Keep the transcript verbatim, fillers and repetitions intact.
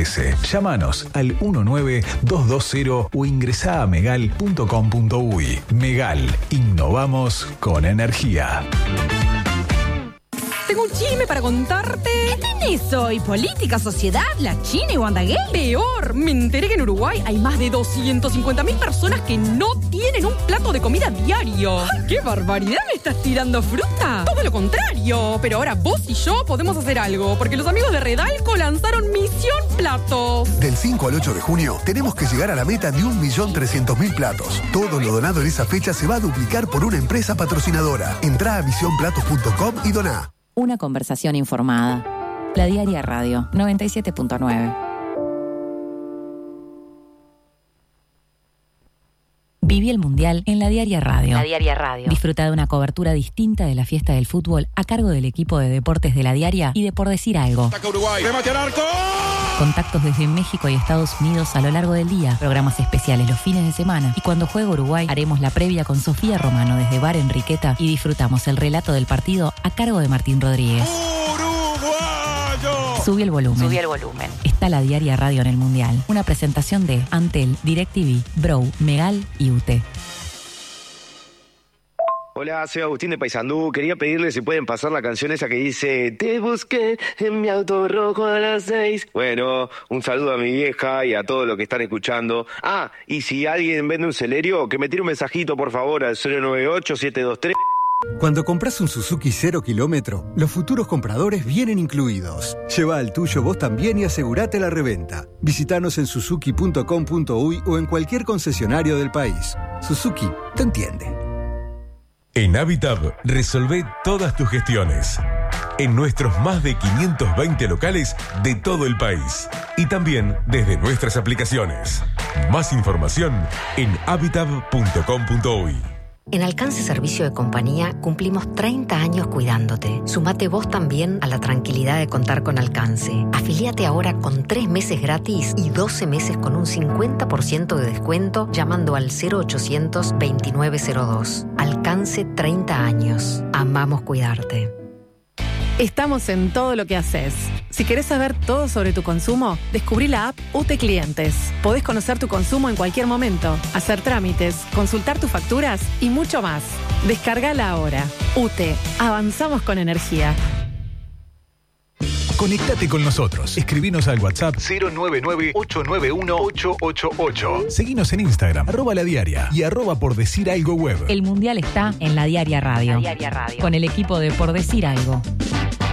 S. Llámanos al uno nueve dos dos cero o ingresá a megal punto com punto uy. Megal, innovamos con energía. Tengo un chisme para contarte. ¿Qué tenés hoy? ¿Política, sociedad, la China y Wanda Gay? Peor, me enteré que en Uruguay hay más de doscientas cincuenta mil personas que no tienen un plato de comida diario. ¡Ay, qué barbaridad! ¿Me estás tirando fruta? Todo lo contrario. Pero ahora vos y yo podemos hacer algo, porque los amigos de Redalco lanzaron Misión Platos. Del cinco al ocho de junio tenemos que llegar a la meta de un millón trescientos mil platos. Todo lo donado en esa fecha se va a duplicar por una empresa patrocinadora. Entrá a misión platos punto com y doná. Una conversación informada. La Diaria Radio, noventa y siete punto nueve. Viví el Mundial en La Diaria Radio. La Diaria Radio. Disfruta de una cobertura distinta de la fiesta del fútbol a cargo del equipo de deportes de La Diaria y de Por Decir Algo. Ataca Uruguay. ¡Remate al arco! Contactos desde México y Estados Unidos a lo largo del día. Programas especiales los fines de semana. Y cuando juega Uruguay, haremos la previa con Sofía Romano desde Bar Enriqueta y disfrutamos el relato del partido a cargo de Martín Rodríguez. ¡Uruguayo! Subí el volumen. Subí el volumen. Está La Diaria Radio en el Mundial. Una presentación de Antel, DirecTV, Bro, Megal y U T E. Hola, soy Agustín de Paysandú. Quería pedirle si pueden pasar la canción esa que dice te busqué en mi auto rojo a las seis. Bueno, un saludo a mi vieja y a todos los que están escuchando. Ah, y si alguien vende un Celerio, que me tire un mensajito por favor al cero nueve ocho siete dos tres. Cuando compras un Suzuki cero kilómetro, los futuros compradores vienen incluidos. Lleva al tuyo vos también y asegurate la reventa. Visítanos en suzuki punto com punto uy o en cualquier concesionario del país. Suzuki te entiende. En Habitat resolvé todas tus gestiones. En nuestros más de quinientos veinte locales de todo el país. Y también desde nuestras aplicaciones. Más información en habitat punto com punto uy. En Alcance Servicio de Compañía cumplimos treinta años cuidándote. Sumate vos también a la tranquilidad de contar con Alcance. Afiliate ahora con tres meses gratis y doce meses con un cincuenta por ciento de descuento llamando al cero ochocientos veintinueve cero dos. Alcance treinta años. Amamos cuidarte. Estamos en todo lo que haces. Si querés saber todo sobre tu consumo, descubrí la app U T E Clientes. Podés conocer tu consumo en cualquier momento, hacer trámites, consultar tus facturas y mucho más. Descargala ahora. U T E. Avanzamos con energía. Conectate con nosotros. Escribinos al WhatsApp cero nueve nueve ocho nueve uno ocho ocho ocho. Seguinos en Instagram, arroba La Diaria y arroba Por Decir Algo Web. El Mundial está en La Diaria Radio. La Diaria Radio. Con el equipo de Por Decir Algo.